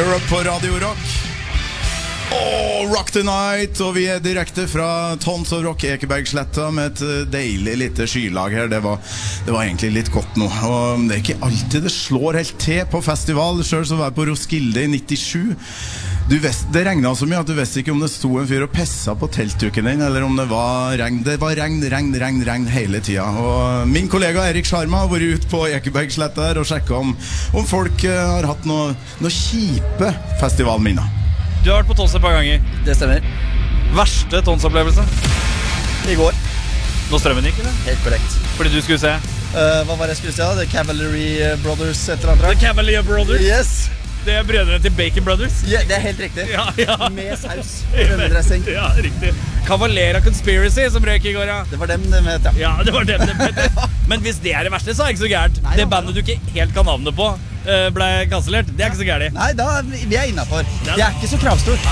Europe på Radio Rock. Rock the Night, og vi direkte fra Tons of Rock Ekebergsletta med et deilig lite skylag her. Det var egentlig litt godt nå. Og det ikke alltid det slår helt til på festival. Selv så var jeg på Roskilde i 97. Det regnet så mye at du visste ikke om det sto en fyr og pessa på teltduken din, eller om det var regn. Det var regn hele tida. Og min kollega Erik Sharma har vært ute på Ekebergsletta her og sjekket om folk har hatt noe kjipe festivalminner. Du har vært på Tons et par ganger. Det stemmer. Verste Tons-opplevelse? I går. Når strømmen gikk, eller? Helt korrekt. Fordi du skulle se? Hva var det jeg skulle se? The Cavalry Brothers et eller annet. The Cavalier Brothers? Yes. Det er brødrene til Bacon Brothers? Ja, det er helt riktig. Ja. Med saus og rømmedressing. Ja, riktig. Cavalera Conspiracy som røyk i går, ja. Det var dem det het, ja. Ja, det var dem det het. Men hvis det er det verste, så er det ikke så gærent. Det bandet du ikke helt kan navnet på ble kansellert. Det er ikke så gærent. Nei, vi er innenfor. Det er ikke så kravstort.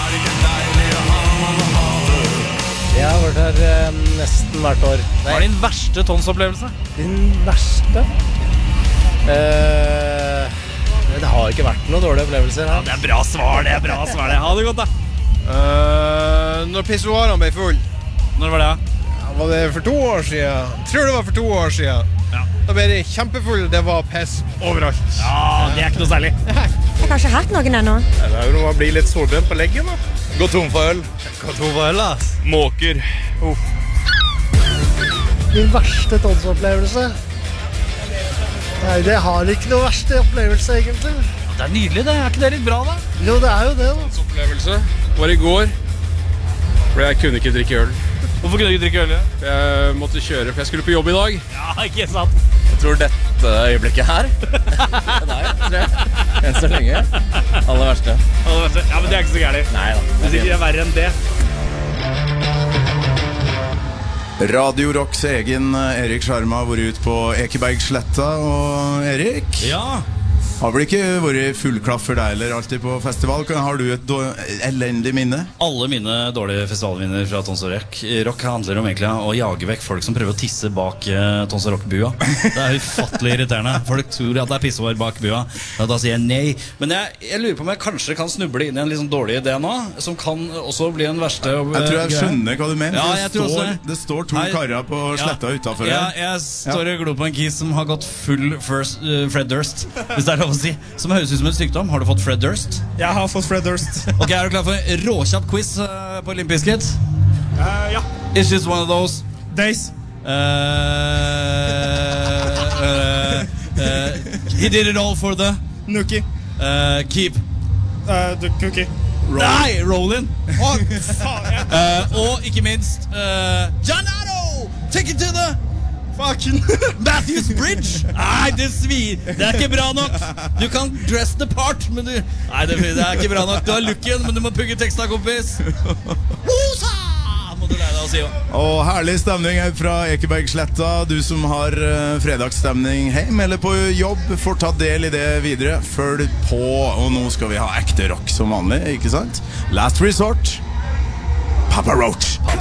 Jeg har vært her nesten hvert år. Hva er din verste Tons-opplevelse? Din verste? Det har ikke vært noen dårlige opplevelser her. Ja, det er bra svar, det. Ha det godt, da. Når pissoarene ble full. Når var det? Var det for 2 år siden? Jeg tror det var for 2 år siden. Ja. Da ble det kjempefull, det var piss overalt. Ja, det er ikke noe særlig. Jeg har ikke hatt noen ennå. Det er jo når man blir litt solbrent på leggen da. Gå tom for øl. Ass. Måker. Min verste Tons-opplevelse? Nei, det har ikke noe verste opplevelse, egentlig. Det er nydelig, det. Er ikke det litt bra, da? Jo, det er jo det, da. Opplevelse var i går, for jeg kunne ikke drikke øl. Hvorfor kunne du ikke drikke øl? Jeg måtte kjøre, for jeg skulle på jobb i dag. Ja, ikke sant. Jeg tror dette øyeblikket her nei, tror jeg. Enn så lenge. Aller verste. Ja, men det er ikke så gærlig. Nei da. Hvis ikke det er verre enn det. Radio Rocks egen Erik Sharma har vært ute på Ekebergsletta. Og Erik, Ja. har vel ikke vært fullklaff for deg eller alltid på festival? Har du et elendig minne? Alle mine dårlige festivalminner fra Tons of Rock handler om egentlig å jage vekk folk som prøver å tisse bak Tons of Rock-bua. Det er ufattelig irriterende. Folk tror at det er pissoar bak bua. Da sier jeg nei. Men jeg lurer på om jeg kanskje kan snuble inn i en litt sånn dårlig idé nå, som kan også bli en verste Jeg tror jeg skjønner hva du mener. Ja, jeg tror også det står 2 karer på sletta utenfor her. Ja, jeg står og glor på en kis som har gått full Fred Durst, hvis det er lov å si. Som høres ut som en sykdom. Har du fått Fred Durst? Jeg har fått Fred Durst. Ok, er du klar for en råkjapp quiz på Limp Bizkit? Ja. It's just one of those. Days. He did it all for the Nuki. keep. The cookie. Nei, Rollin. Faen, Og ikke minst John Otto! Take it to the fucking Matthews Bridge. Nei, det svir. Det er ikke bra nok. Du kan dress the part, men Nei, det er ikke bra nok. Du har looken, men du må pugge teksta, kompis. Wosa! Må du lære deg å si også. Og herlig stemning her fra Ekebergsletta. Du som har fredagsstemning hjem eller på jobb, får ta del i det videre. Følg på, og nå skal vi ha ekte rock som vanlig, ikke sant? Last Resort, Papa Roach.